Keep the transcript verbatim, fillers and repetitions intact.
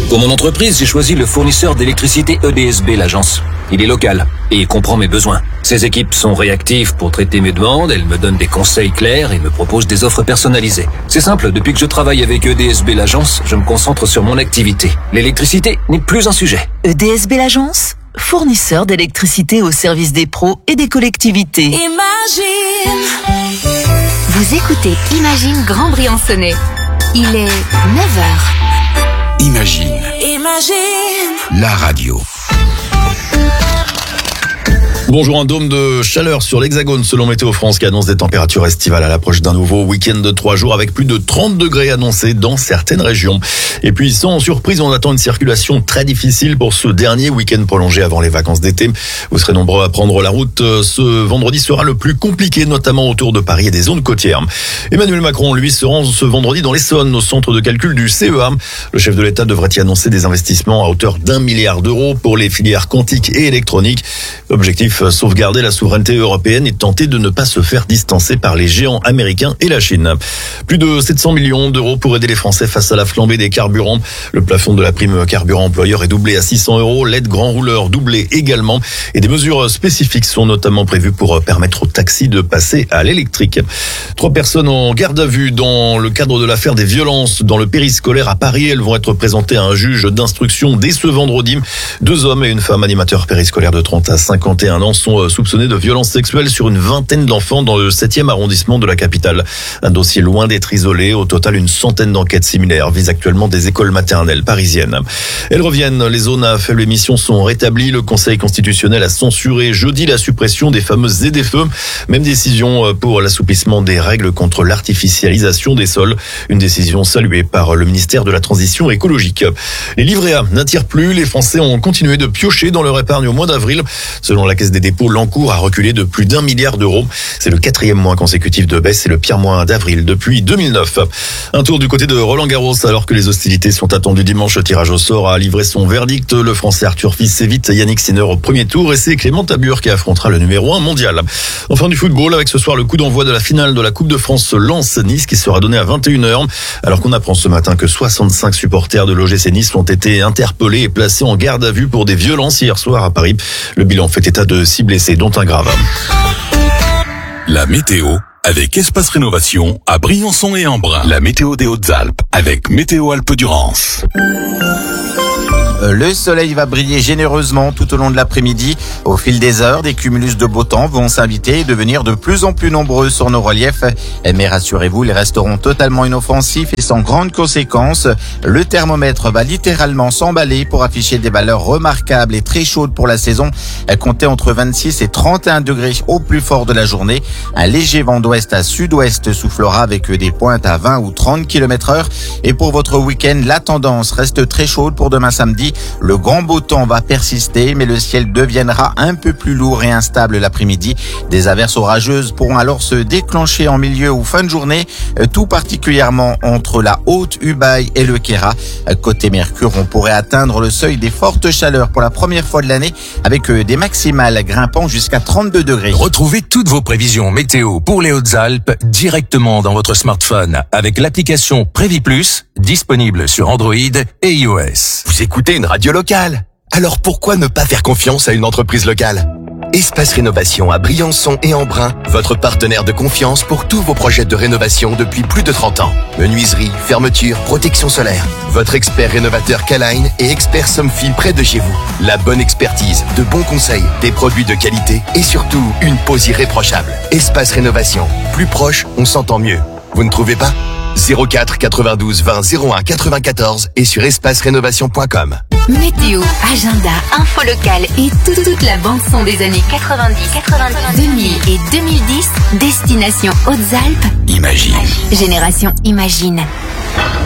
Pour mon entreprise, j'ai choisi le fournisseur d'électricité E D S B, l'agence. Il est local et il comprend mes besoins. Ses équipes sont réactives pour traiter mes demandes, elles me donnent des conseils clairs et me proposent des offres personnalisées. C'est simple, depuis que je travaille avec E D S B, l'agence, je me concentre sur mon activité. L'électricité n'est plus un sujet. E D S B, l'agence, fournisseur d'électricité au service des pros et des collectivités. Imagine. Vous écoutez Imagine Grand Briançonnais. Il est neuf heures. Imagine. Imagine. La radio. Bonjour, un dôme de chaleur sur l'Hexagone selon Météo France qui annonce des températures estivales à l'approche d'un nouveau week-end de trois jours avec plus de trente degrés annoncés dans certaines régions. Et puis sans surprise, on attend une circulation très difficile pour ce dernier week-end prolongé avant les vacances d'été. Vous serez nombreux à prendre la route. Ce vendredi sera le plus compliqué, notamment autour de Paris et des zones côtières. Emmanuel Macron, lui, se rend ce vendredi dans l'Essonne, au centre de calcul du C E A. Le chef de l'État devrait y annoncer des investissements à hauteur d'un milliard d'euros pour les filières quantiques et électroniques. L'objectif, sauvegarder la souveraineté européenne et tenter de ne pas se faire distancer par les géants américains et la Chine. Plus de sept cents millions d'euros pour aider les Français face à la flambée des carburants. Le plafond de la prime carburant employeur est doublé à six cents euros, l'aide grand rouleur doublée également. Et des mesures spécifiques sont notamment prévues pour permettre aux taxis de passer à l'électrique. Trois personnes en garde à vue dans le cadre de l'affaire des violences dans le périscolaire à Paris. Elles vont être présentées à un juge d'instruction dès ce vendredi. Deux hommes et une femme animateurs périscolaires de trente à cinquante et un ans sont soupçonnés de violences sexuelles sur une vingtaine d'enfants dans le septième arrondissement de la capitale. Un dossier loin d'être isolé. Au total, une centaine d'enquêtes similaires visent actuellement des écoles maternelles parisiennes. Elles reviennent. Les zones à faible émission sont rétablies. Le Conseil constitutionnel a censuré jeudi la suppression des fameuses Z D F E. Même décision pour l'assouplissement des règles contre l'artificialisation des sols. Une décision saluée par le ministère de la Transition écologique. Les livrets A n'attirent plus. Les Français ont continué de piocher dans leur épargne au mois d'avril. Selon la Caisse des dépôts, l'encours a reculé de plus d'un milliard d'euros. C'est le quatrième mois consécutif de baisse et le pire mois d'avril depuis deux mille neuf. Un tour du côté de Roland-Garros alors que les hostilités sont attendues dimanche. Le tirage au sort a livré son verdict. Le Français Arthur Fils évite Yannick Sinner au premier tour et c'est Clément Tabur qui affrontera le numéro un mondial. Enfin du football avec ce soir le coup d'envoi de la finale de la Coupe de France Lens-Nice qui sera donné à vingt et une heures. Alors qu'on apprend ce matin que soixante-cinq supporters de l'O G C Nice ont été interpellés et placés en garde à vue pour des violences hier soir à Paris. Le bilan fait état de six blessés dont un grave. La météo avec Espace Rénovation à Briançon et Embrun. La météo des Hautes-Alpes avec Météo Alpes-Durance. Le soleil va briller généreusement tout au long de l'après-midi. Au fil des heures, des cumulus de beau temps vont s'inviter et devenir de plus en plus nombreux sur nos reliefs. Mais rassurez-vous, ils resteront totalement inoffensifs et sans grandes conséquences. Le thermomètre va littéralement s'emballer pour afficher des valeurs remarquables et très chaudes pour la saison. Comptez entre vingt-six et trente et un degrés au plus fort de la journée. Un léger vent d'ouest à sud-ouest soufflera avec des pointes à vingt ou trente kilomètres heure. Et pour votre week-end, la tendance reste très chaude pour demain samedi. Le grand beau temps va persister, mais le ciel deviendra un peu plus lourd et instable l'après-midi. Des averses orageuses pourront alors se déclencher en milieu ou fin de journée, tout particulièrement entre la Haute-Ubaye et le Queyras. Côté Mercure, on pourrait atteindre le seuil des fortes chaleurs pour la première fois de l'année, avec des maximales grimpant jusqu'à trente-deux degrés. Retrouvez toutes vos prévisions météo pour les Hautes-Alpes directement dans votre smartphone avec l'application Prévis Plus, disponible sur Android et iOS. Vous écoutez une radio locale, alors pourquoi ne pas faire confiance à une entreprise locale ? Espace Rénovation à Briançon et Embrun, votre partenaire de confiance pour tous vos projets de rénovation depuis plus de trente ans. Menuiserie, fermeture, protection solaire. Votre expert rénovateur K-Line et expert Somfy près de chez vous. La bonne expertise, de bons conseils, des produits de qualité et surtout une pose irréprochable. Espace Rénovation, plus proche, on s'entend mieux. Vous ne trouvez pas ? zéro quatre quatre-vingt-douze vingt zéro un quatre-vingt-quatorze et sur espace rénovation point com. Météo, agenda, info locale et toute, toute la bande-son des années quatre-vingt-dix, quatre-vingt-dix, deux mille et deux mille dix, destination Hautes-Alpes. Imagine. Génération Imagine.